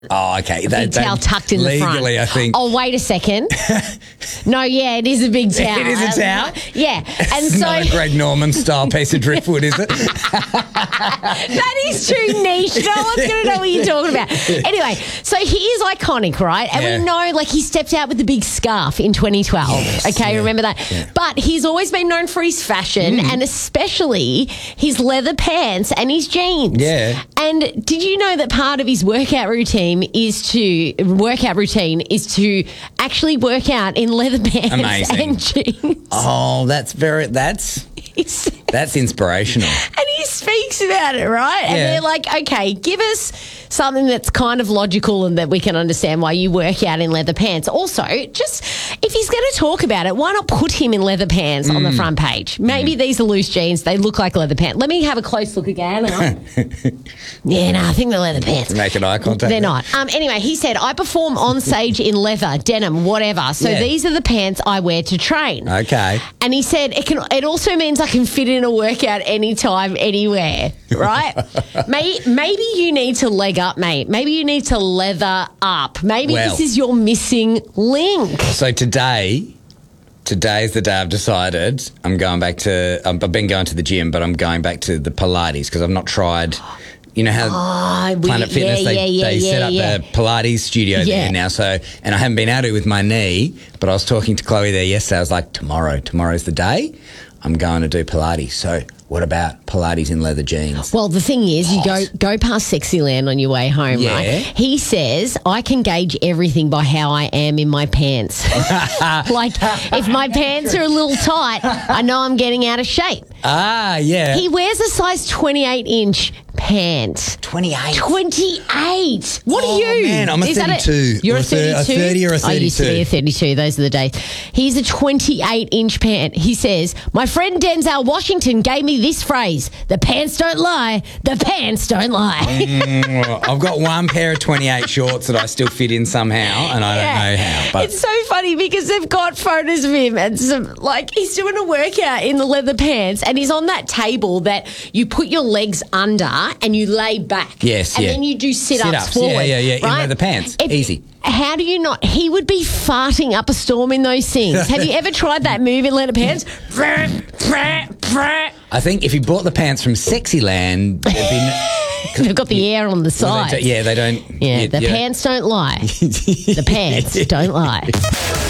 Oh, okay. Big towel tucked in the front. Legally, I think. Oh, wait a second. No, yeah, it is a big towel. It is a towel? Yeah. And It's so not a Greg Norman style piece of driftwood, is it? that is too niche. No one's going to know what you're talking about. Anyway, so he is iconic, right? And Yeah. we know, like, he stepped out with the big scarf in 2012. Yes, Okay, yeah, remember that? yeah. But he's always been known for his fashion and especially his leather pants and his jeans. Yeah. And did you know that part of his workout routine is to actually work out in leather pants Amazing. and jeans? Oh, that's inspirational. And he speaks about it, right? And Yeah. they're like, okay, give us something that's kind of logical and that we can understand why you work out in leather pants. Also, just if he's going to talk about it, why not put him in leather pants on the front page? Maybe these are loose jeans. They look like leather pants. Let me have a close look again. Yeah, no, I think they're leather pants. Making eye contact. They're not. Anyway, he said, I perform on stage in leather, denim, whatever. So Yeah. these are the pants I wear to train. Okay. And he said it also means I can fit in a workout anytime, anywhere, right? Maybe you need to leg up, mate. Maybe you need to leather up. Maybe Well. this is your missing link. So today's the day I've decided I'm going back to. I've been going to the gym, but I'm going back to the Pilates because I've not tried. You know how Planet Fitness they set up the Pilates studio Yeah. there now. So, and I haven't been able to with my knee, but I was talking to Chloe there yesterday. I was like, tomorrow's the day. I'm going to do Pilates. So, what about Pilates in leather jeans? Well, the thing is, you go past Sexyland on your way home, Yeah. right? He says, I can gauge everything by how I am in my pants. Like, if my pants are a little tight, I know I'm getting out of shape. Ah, yeah. He wears a size 28-inch pant. 28. 28. What are you? Man, I'm a Is that 32. You're Or a 32? a 30 or a I used to be 32. a 32. Those are the days. He's a 28-inch pant. He says, my friend Denzel Washington gave me this phrase, the pants don't lie, the pants don't lie. I've got one pair of 28 shorts that I still fit in somehow, and I don't know how. But It's so funny because they've got photos of him and he's doing a workout in the leather pants and he's on that table that you put your legs under and you lay back. Yes, and yeah. then you do sit-ups Sit-ups, forward. yeah, in right? leather pants. Easy. How do you not? He would be farting up a storm in those things. Have you ever tried that move in leather pants? I think if you bought the pants from Sexyland, it'd be. They've got the air on the side. They don't. Yeah, the pants don't lie. The pants don't lie.